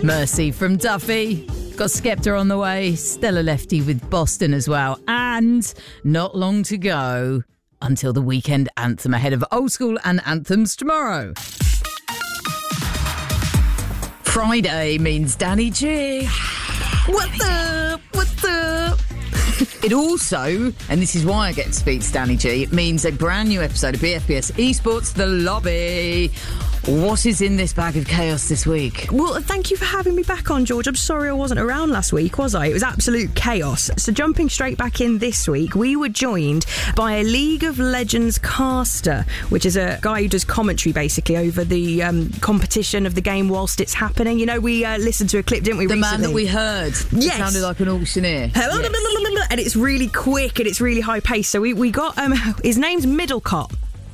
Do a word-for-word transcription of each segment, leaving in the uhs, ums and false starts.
Mercy from Duffy. Got Skepta on the way. Stella Lefty with Boston as well. And not long to go until the weekend anthem ahead of Old School and Anthems tomorrow. Friday means Danny G. What's up? What's up? It also, and this is why I get to speak to Danny G, it means a brand new episode of B F B S Esports The Lobby. What is in this bag of chaos this week? Well, thank you for having me back on, George. I'm sorry I wasn't around last week, was I? It was absolute chaos. So jumping straight back in this week, we were joined by a League of Legends caster, which is a guy who does commentary, basically, over the um, competition of the game whilst it's happening. You know, we uh, listened to a clip, didn't we, The recently? man that we heard. Yes. It sounded like an auctioneer. Yes. And it's really quick and it's really high paced. So we, we got, um, his name's Middlecop.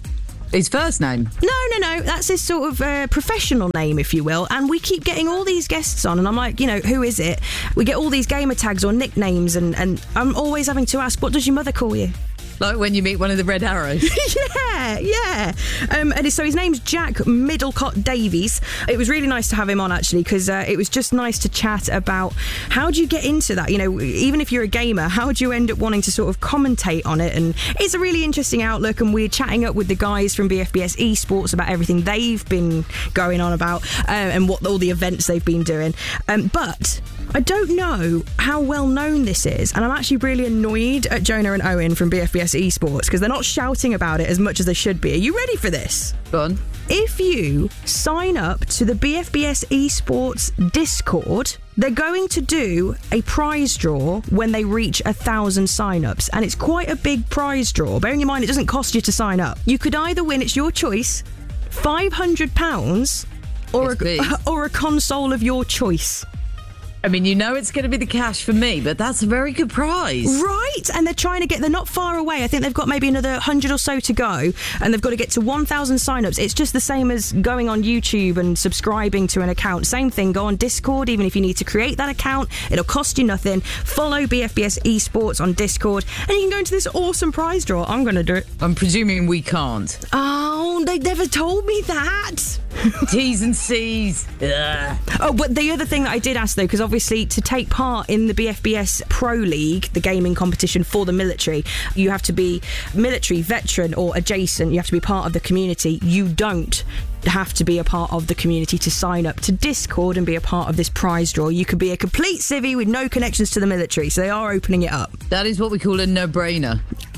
His first name? No, no, no. That's his sort of uh, professional name, if you will. And we keep getting all these guests on, and I'm like, you know, who is it? We get all these gamer tags or nicknames, and, and I'm always having to ask, what does your mother call you? Like when you meet one of the Red Arrows. yeah, yeah. Um, and so his name's Jack Middlecott Davies. It was really nice to have him on, actually, because uh, it was just nice to chat about how do you get into that? You know, even if you're a gamer, how do you end up wanting to sort of commentate on it? And it's a really interesting outlook, and we're chatting up with the guys from B F B S Esports about everything they've been going on about uh, and what all the events they've been doing. Um, but I don't know how well known this is, and I'm actually really annoyed at Jonah and Owen from B F B S Esports because they're not shouting about it as much as they should be. Are you ready for this? Go on. If you sign up to the B F B S Esports Discord, they're going to do a prize draw when they reach a thousand sign-ups, and it's quite a big prize draw. Bearing in mind it doesn't cost you to sign up. You could either win, it's your choice, five hundred pounds or a, or a console of your choice. I mean, you know it's going to be the cash for me, but that's a very good prize. Right, and they're trying to get, they're not far away. I think they've got maybe another one hundred or so to go, and they've got to get to one thousand sign-ups. It's just the same as going on YouTube and subscribing to an account. Same thing, go on Discord, even if you need to create that account. It'll cost you nothing. Follow B F B S Esports on Discord, and you can go into this awesome prize draw. I'm going to do it. I'm presuming we can't. Oh, they never told me that. T's and C's. Ugh. Oh, but the other thing that I did ask, though, because obviously to take part in the B F B S Pro League, the gaming competition for the military, you have to be military, veteran or adjacent. You have to be part of the community. You don't have to be a part of the community to sign up to Discord and be a part of this prize draw. You could be a complete civvy with no connections to the military, so they are opening it up. That is what we call a no-brainer.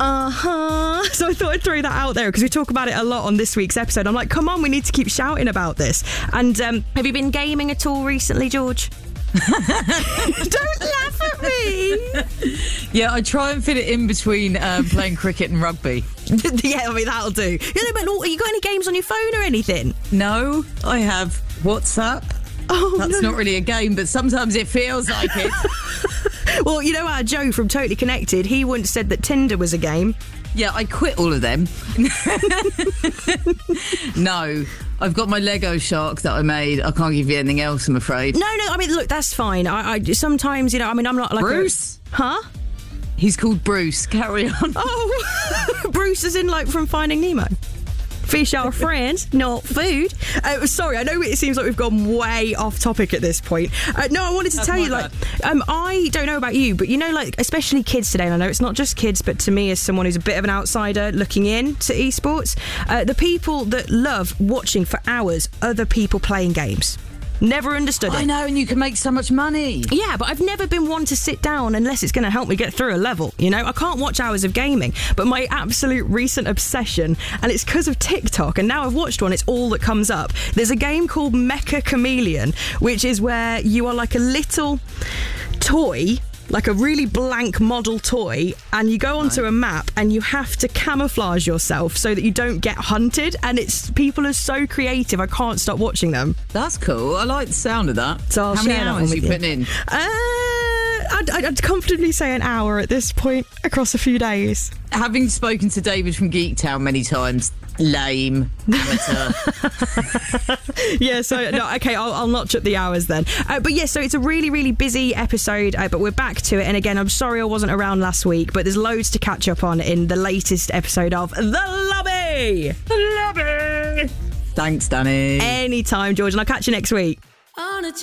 Uh-huh. So I thought I'd throw that out there because we talk about it a lot on this week's episode. I'm like, come on, we need to keep shouting about this. And um, have you been gaming at all recently, George? Don't laugh at me. Yeah, I try and fit it in between um, playing cricket and rugby. Yeah, I mean, that'll do. You know, but have you got any games on your phone or anything? No, I have WhatsApp. Oh, That's no. not really a game, but sometimes it feels like it. Well, you know our Joe from Totally Connected, he once said that Tinder was a game. Yeah, I quit all of them. No, I've got my Lego shark that I made. I can't give you anything else, I'm afraid. No, no, I mean, look, that's fine. I, I sometimes, you know, I mean, I'm not like Bruce? A, huh? He's called Bruce. Carry on. Oh, Bruce is in, like, from Finding Nemo. Fish are friends, not food. Uh, sorry, I know it seems like we've gone way off topic at this point. Uh, no, I wanted to That's tell my you, like, bad. um, I don't know about you, but you know, like, especially kids today, and I know it's not just kids, but to me, as someone who's a bit of an outsider looking in to esports, uh, the people that love watching for hours other people playing games. Never understood it. I know, and you can make so much money. Yeah, but I've never been one to sit down unless it's going to help me get through a level, you know? I can't watch hours of gaming, but my absolute recent obsession, and it's because of TikTok, and now I've watched one, it's all that comes up. There's a game called Mecha Chameleon, which is where you are like a little toy, like a really blank model toy, and you go onto right. a map and you have to camouflage yourself so that you don't get hunted, and it's people are so creative, I can't stop watching them. That's cool. I like the sound of that. So I'll How many share that one hours are with you you. putting in? Uh, I'd, I'd comfortably say an hour at this point across a few days. Having spoken to David from Geektown many times, lame, amateur. Yeah, so, no, okay, I'll, I'll notch up the hours then. Uh, but yeah, so it's a really, really busy episode, uh, but we're back to it. And again, I'm sorry I wasn't around last week, but there's loads to catch up on in the latest episode of The Lobby. The Lobby. Thanks, Danny. Anytime, George, and I'll catch you next week. On a